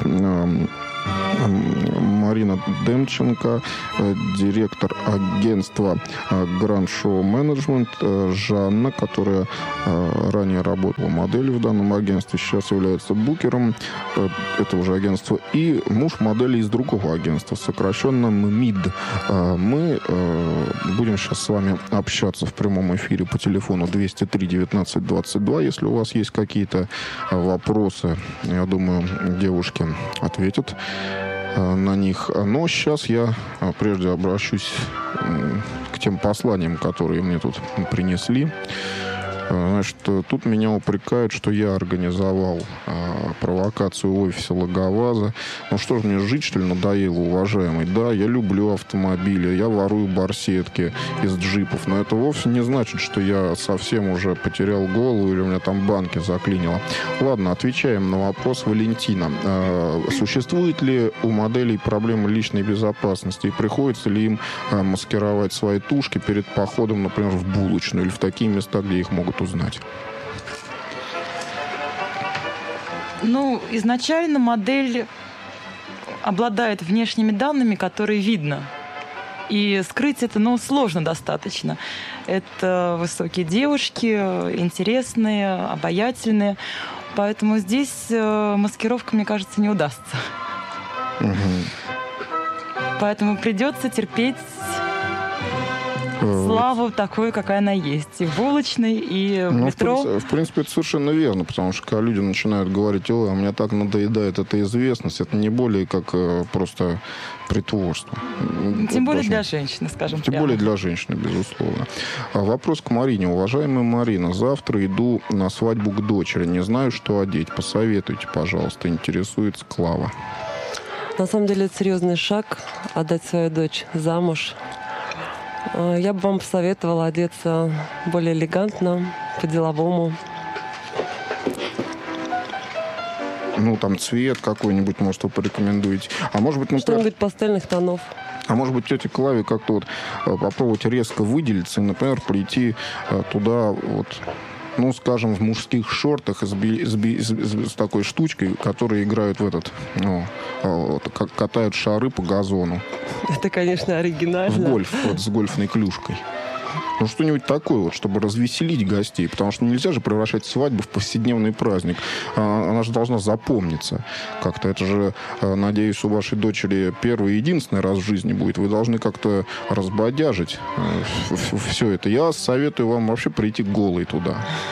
Марина Демченко, директор агентства Grand Show Management, Жанна, которая ранее работала моделью в данном агентстве, сейчас является букером этого же агентства, и муж модели из другого агентства, сокращенно МИД. Мы будем сейчас с вами общаться в прямом эфире по телефону двести три девятнадцать двадцать два. Если у вас есть какие-то вопросы, я думаю, девушки ответят на них. Но сейчас я прежде обращусь к тем посланиям, которые мне тут принесли. Значит, тут меня упрекают, что я организовал а, провокацию в офисе Логоваза. Ну что ж, мне жить, что ли, надоело, уважаемый? Да, я люблю автомобили, я ворую барсетки из джипов, но это вовсе не значит, что я совсем уже потерял голову или у меня там банки заклинило. Ладно, отвечаем на вопрос Валентина. А, существует ли у моделей проблемы личной безопасности и приходится ли им а, маскировать свои тушки перед походом, например, в булочную или в такие места, где их могут узнать? Ну, изначально модель обладает внешними данными, которые видно. И скрыть это, ну, сложно достаточно. Это высокие девушки, интересные, обаятельные. Поэтому здесь маскировка, мне кажется, не удастся. Угу. Поэтому придется терпеть славу такой, какая она есть. И в булочной, и в ну, метро. В принципе, в принципе, это совершенно верно, потому что когда люди начинают говорить: ой, а мне так надоедает эта известность, это не более как э, просто притворство. Тем более Должно... для женщины, скажем Тем прямо. более для женщины, безусловно. А вопрос к Марине. Уважаемая Марина, завтра иду на свадьбу к дочери. Не знаю, что одеть. Посоветуйте, пожалуйста. Интересуется Клава. На самом деле это серьезный шаг — отдать свою дочь замуж. Я бы вам посоветовала одеться более элегантно, по-деловому. Ну, там цвет какой-нибудь, может, вы порекомендуете. А может быть, например... Что-нибудь пастельных тонов. А может быть, тете Клаве как-то вот попробовать резко выделиться и, например, прийти туда вот... Ну, скажем, в мужских шортах с, би, с, би, с, с такой штучкой, которые играют в этот, ну, катают шары по газону. Это, конечно, оригинально. В гольф, вот с гольфной клюшкой. Ну, что-нибудь такое, вот, чтобы развеселить гостей. Потому что нельзя же превращать свадьбу в повседневный праздник. Она же должна запомниться как-то. Это же, надеюсь, у вашей дочери первый и единственный раз в жизни будет. Вы должны как-то разбодяжить все это. Я советую вам вообще прийти голой туда.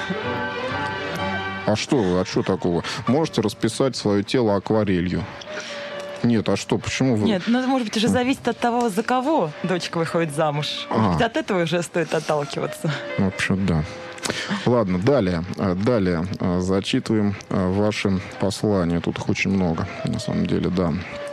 А что вы? А что такого? Можете расписать свое тело акварелью. Нет, а что, почему вы... Нет, ну, может быть, уже зависит от того, за кого дочка выходит замуж. А. Может быть, от этого уже стоит отталкиваться. В общем, да. Ладно, далее. Далее зачитываем ваши послания. Тут их очень много, на самом деле, да.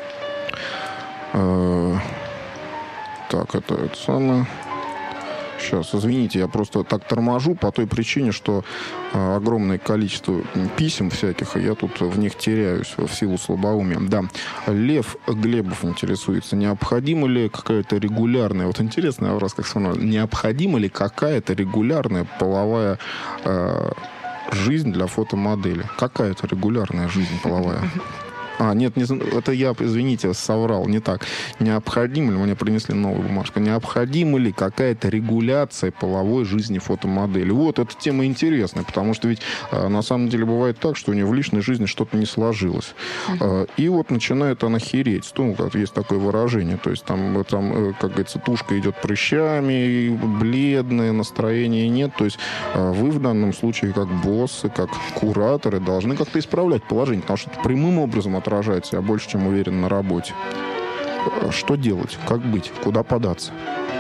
Так, это, это самое... Сейчас, извините, я просто так торможу по той причине, что э, огромное количество писем всяких, и я тут в них теряюсь в силу слабоумия. Да, Лев Глебов интересуется, необходима ли какая-то регулярная, вот интересный вопрос, как сказано, необходима ли какая-то регулярная половая э, жизнь для фотомодели. Какая это регулярная жизнь половая? А, нет, не, это я, извините, соврал, не так. Необходимо ли, мне принесли новую бумажку, необходима ли какая-то регуляция половой жизни фотомодели? Вот, эта тема интересная, потому что ведь а, на самом деле бывает так, что у нее в личной жизни что-то не сложилось. А, и вот начинает она хереть. Ну, как есть такое выражение, то есть там, там, как говорится, тушка идет прыщами, бледное, настроения нет. То есть а, вы в данном случае, как боссы, как кураторы, должны как-то исправлять положение, потому что это прямым образом отражается, я больше чем уверен, на работе. Что делать? Как быть? Куда податься?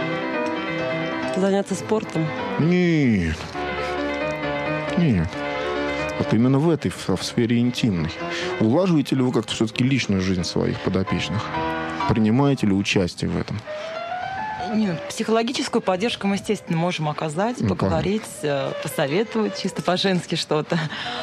Заняться спортом? Нет. Нет. Вот именно в этой, в, в сфере интимной. Улаживаете ли вы как-то все-таки личную жизнь своих подопечных? Принимаете ли участие в этом? Нет, психологическую поддержку мы, естественно, можем оказать, ну, поговорить, понятно. Посоветовать чисто по-женски что-то.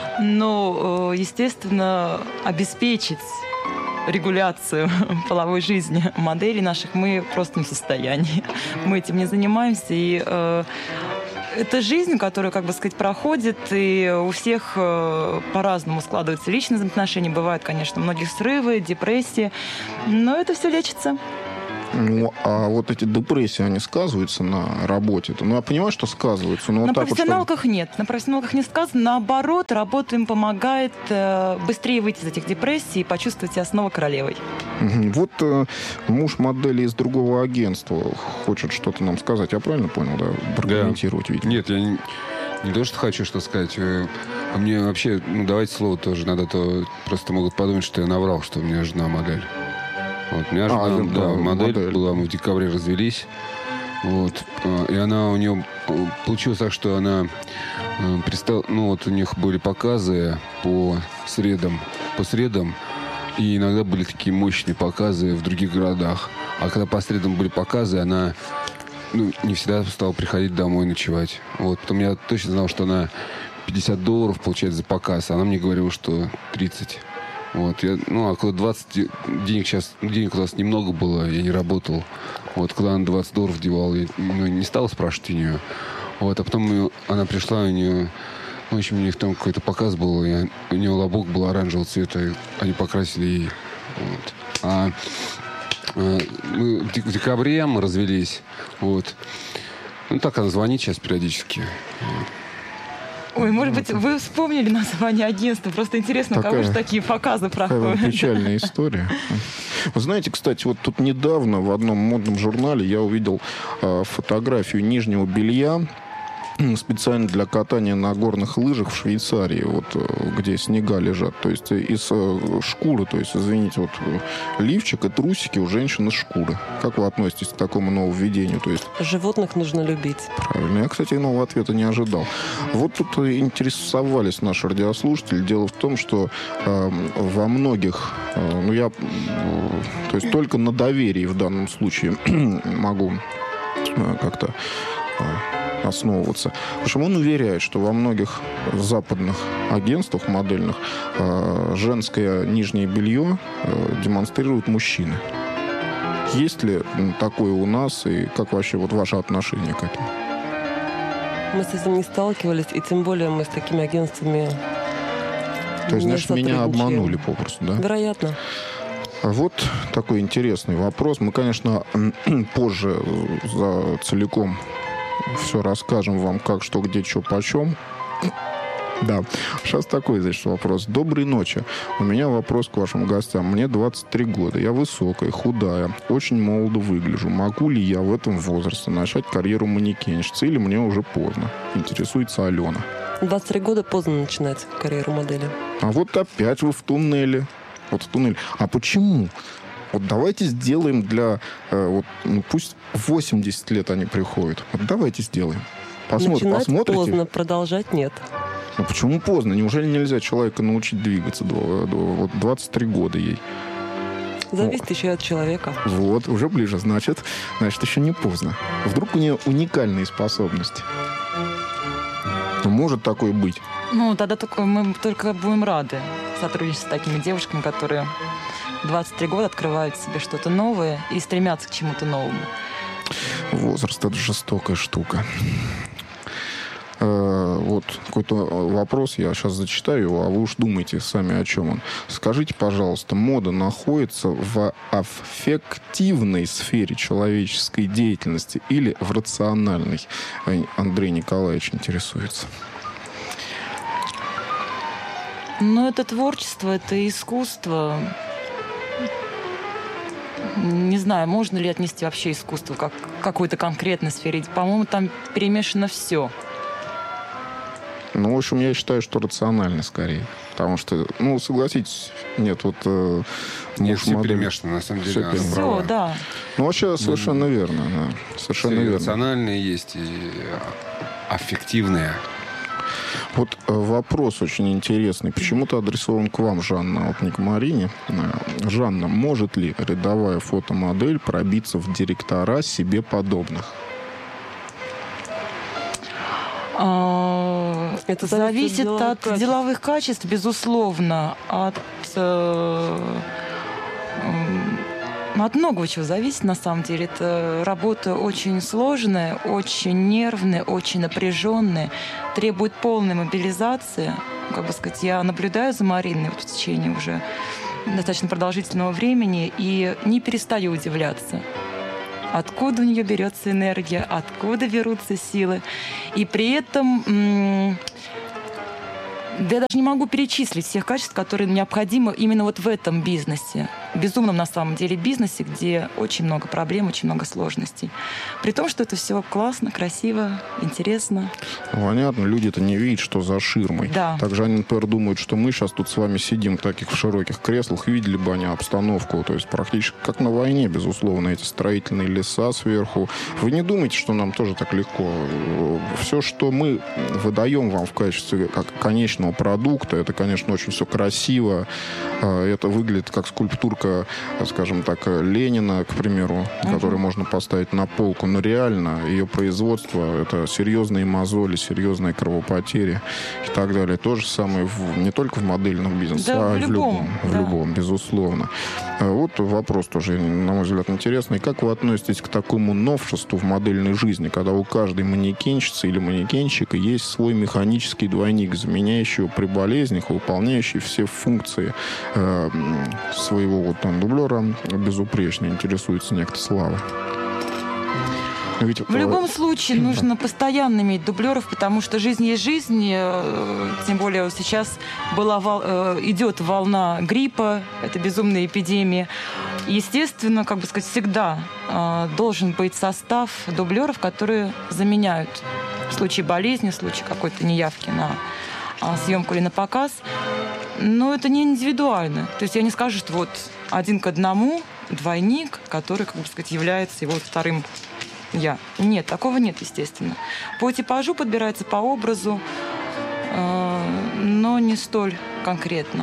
Но, естественно, обеспечить регуляцию половой жизни моделей наших мы просто не в состоянии. Мы этим не занимаемся. И э, это жизнь, которая, как бы сказать, проходит, и у всех э, по-разному складываются личные взаимоотношения. Бывают, конечно, у многих срывы, депрессии, но это все лечится. Ну, а вот эти депрессии, они сказываются на работе? Ну, я понимаю, что сказываются, но на вот так профессионалках вот, что... нет. На профессионалках не сказано. Наоборот, работа им помогает э, быстрее выйти из этих депрессий и почувствовать себя снова королевой. Угу. Вот э, муж модели из другого агентства хочет что-то нам сказать. Я правильно понял, да? Прокомментировать, да. видимо. Нет, я не, не то, что хочу что сказать. А мне вообще, ну, давайте слово тоже надо, то просто могут подумать, что я наврал, что у меня жена модель. Вот, у меня жена, а, да, да, модель, модель была, мы в декабре развелись. Вот, и она у нее получилось так, что она пристала, ну вот у них были показы по средам, по средам, и иногда были такие мощные показы в других городах. А когда по средам были показы, она, ну, не всегда стала приходить домой ночевать. Вот, потом я точно знал, что она пятьдесят долларов получает за показ, а она мне говорила, что тридцать. Вот, я, ну, около двадцать денег сейчас, денег у нас немного было, я не работал. Вот, когда она двадцать долларов девала, я, ну, не стал спрашивать у нее. Вот, а потом она пришла, у нее, в общем, у них там какой-то показ был, и у нее лобок был оранжевого цвета, и они покрасили ей. Вот. А, а мы в декабре мы развелись, вот. Ну, так она звонит сейчас периодически. Ой, может быть, вы вспомнили название агентства? Просто интересно, такая, у кого же такие показы проходят. Такая печальная история. Вы знаете, кстати, вот тут недавно в одном модном журнале я увидел э, фотографию нижнего белья специально для катания на горных лыжах в Швейцарии, вот где снега лежат. То есть из шкуры, то есть, извините, вот лифчик и трусики у женщин из шкуры. Как вы относитесь к такому нововведению? То есть... Животных нужно любить. Правильно. Я, кстати, нового ответа не ожидал. Вот тут интересовались наши радиослушатели. Дело в том, что э, во многих, э, ну я, э, то есть только на доверии в данном случае могу э, как-то э, основываться. В общем, он уверяет, что во многих западных агентствах модельных э, женское нижнее белье э, демонстрируют мужчины. Есть ли такое у нас, и как вообще вот ваше отношение к этому? Мы с этим не сталкивались, и тем более мы с такими агентствами. То есть, значит, меня обманули попросту, да? Вероятно. Вот такой интересный вопрос. Мы, конечно, позже за целиком все расскажем вам, как, что, где, что, почем. Да. Сейчас такой, значит, вопрос. Доброй ночи. У меня вопрос к вашим гостям. Мне двадцать три года. Я высокая, худая, очень молодо выгляжу. Могу ли я в этом возрасте начать карьеру манекенщицы или мне уже поздно? Интересуется Алена. двадцать три года поздно начинать карьеру модели. А вот опять вы в туннеле. Вот в туннеле. А почему? Вот давайте сделаем для... Э, вот, ну, пусть в восемьдесят лет они приходят. Вот давайте сделаем. Посмотр, Начинать посмотрите. поздно, продолжать нет. А почему поздно? Неужели нельзя человека научить двигаться? Вот двадцать три года ей. Зависит ну, еще от человека. Вот, уже ближе. Значит, значит, еще не поздно. Вдруг у нее уникальные способности. Ну, может такое быть. Ну, тогда только, мы только будем рады сотрудничать с такими девушками, которые двадцать три года открывают в себе что-то новое и стремятся к чему-то новому. Возраст — это жестокая штука. э, вот какой-то вопрос, я сейчас зачитаю его, а вы уж думайте сами, о чем он. Скажите, пожалуйста, мода находится в аффективной сфере человеческой деятельности или в рациональной? Андрей Николаевич интересуется. Ну, это творчество, это искусство. Не знаю, можно ли отнести вообще искусство как к какой-то конкретной сфере. По-моему, там перемешано все. Ну, в общем, я считаю, что рационально скорее. Потому что, ну, согласитесь, нет, вот... Э, нет, все модель... перемешано, на самом деле. Все, все права. Да. Ну, вообще, совершенно ну, верно. Да. Совершенно все верно. Рациональные есть и аффективные. Вот вопрос очень интересный. Почему-то адресован к вам, Жанна, вот не к Марине. Жанна, может ли рядовая фотомодель пробиться в директора себе подобных? Это зависит от качеств. деловых качеств, безусловно, от, э, от многого чего зависит, на самом деле. Это работа очень сложная, очень нервная, очень напряженная, требует полной мобилизации. Как бы сказать, я наблюдаю за Мариной вот в течение уже достаточно продолжительного времени и не перестаю удивляться. Откуда у нее берется энергия, откуда берутся силы. И при этом м- да я даже не могу перечислить всех качеств, которые необходимы именно вот в этом бизнесе. Безумном, на самом деле, бизнесе, где очень много проблем, очень много сложностей. При том, что это все классно, красиво, интересно. Понятно, люди-то не видят, что за ширмой. Да. Также они, например, думают, что мы сейчас тут с вами сидим в таких в широких креслах, видели бы они обстановку, то есть практически как на войне, безусловно, эти строительные леса сверху. Вы не думайте, что нам тоже так легко. Все, что мы выдаем вам в качестве как конечного продукта, это, конечно, очень все красиво, это выглядит как скульптурка, скажем так, Ленина, к примеру, uh-huh. которую можно поставить на полку, но реально ее производство — это серьезные мозоли, серьезные кровопотери и так далее. То же самое в, не только в модельном бизнесе, да, а в и в любом, любом, да. в любом, безусловно. Вот вопрос тоже, на мой взгляд, интересный. Как вы относитесь к такому новшеству в модельной жизни, когда у каждой манекенщицы или манекенщика есть свой механический двойник, заменяющий его при болезнях, выполняющий все функции э, своего вот там дублера безупречно, интересуется некто Слава. Ведь, в любом случае нужно постоянно иметь дублеров, потому что жизнь есть жизнь, тем более сейчас была, идет волна гриппа, это безумная эпидемия. Естественно, как бы сказать, всегда должен быть состав дублеров, которые заменяют в случае болезни, в случае какой-то неявки на съемку или на показ. Но это не индивидуально. То есть я не скажу, что вот один к одному двойник, который, как бы сказать, является его вторым я. Нет, такого нет, естественно. По типажу подбирается, по образу, э, но не столь конкретно.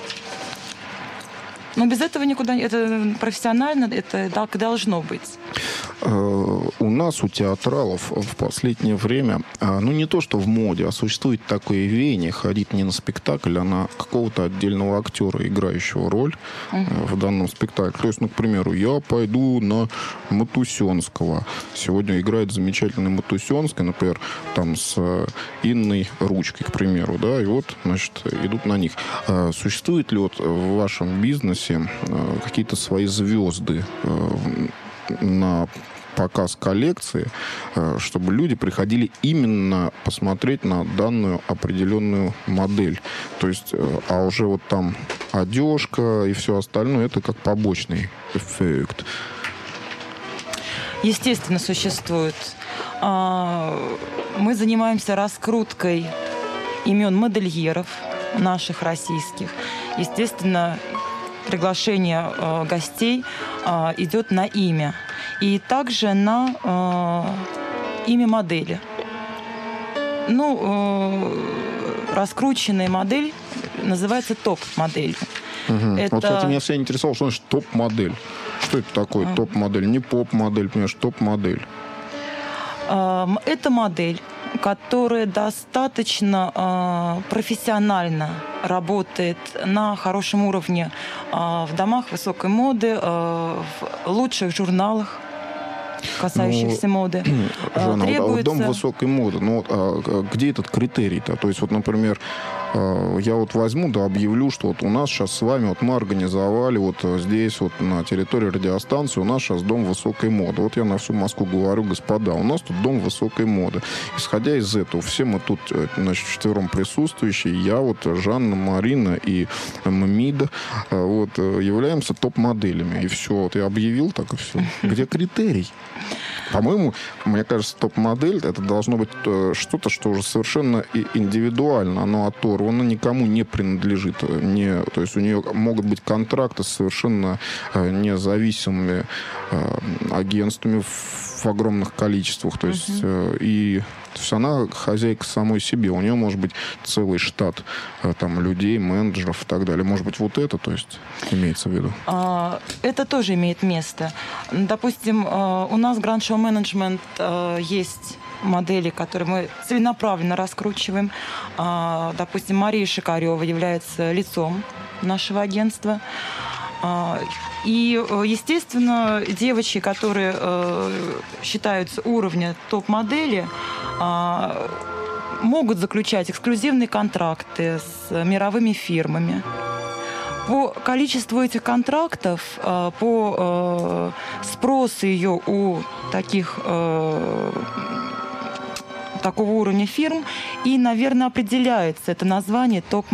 Но без этого никуда... Это профессионально, это так должно быть. У нас, у театралов, в последнее время, ну, не то, что в моде, а существует такое веяние ходить не на спектакль, а на какого-то отдельного актера, играющего роль uh-huh. в данном спектакле. То есть, ну, к примеру, я пойду на Матусенского. Сегодня играет замечательный Матусенский, например, там с Инной Ручкой, к примеру, да, и вот, значит, идут на них. Существует ли вот в вашем бизнесе какие-то свои звезды на показ коллекции, чтобы люди приходили именно посмотреть на данную определенную модель. То есть, а уже вот там одежка и все остальное, это как побочный эффект. Естественно, существует. Мы занимаемся раскруткой имен модельеров наших российских. Естественно, приглашение э, гостей э, идет на имя. И также на э, имя модели. Ну, э, раскрученная модель называется топ-модель. Угу. Это... Вот, кстати, меня всегда интересовало, что значит топ-модель. Что это такое а. топ-модель? Не поп-модель, понимаешь, топ-модель. Э, это модель, которая достаточно э, профессионально работает на хорошем уровне э, в домах высокой моды, э, в лучших журналах. касающихся ну, моды. Жанна, Требуется... а вот дом высокой моды, ну, а где этот критерий-то? То есть, вот, например, я вот возьму, да, объявлю, что вот у нас сейчас с вами, вот мы организовали вот здесь, вот на территории радиостанции, у нас сейчас дом высокой моды. Вот я на всю Москву говорю: господа, у нас тут дом высокой моды. Исходя из этого, все мы тут, значит, четвером присутствующие, я, вот Жанна, Марина и Мамида, вот, являемся топ-моделями. И все, вот я объявил, так и все. Где критерий? По-моему, мне кажется, топ-модель это должно быть что-то, что уже совершенно индивидуально, оно оторвано, никому не принадлежит. Не, то есть у нее могут быть контракты с совершенно независимыми агентствами в огромных количествах. То есть, uh-huh. и то есть она хозяйка самой себе. У нее может быть целый штат там, людей, менеджеров и так далее. Может быть, вот это, то есть, имеется в виду? Это тоже имеет место. Допустим, у нас Grand Show Management есть модели, которые мы целенаправленно раскручиваем. Допустим, Мария Шикарева является лицом нашего агентства. И, естественно, девочки, которые считаются уровня топ-модели, могут заключать эксклюзивные контракты с мировыми фирмами. По количеству этих контрактов, по спросу ее у таких, такого уровня фирм и, наверное, определяется это название топ-модель.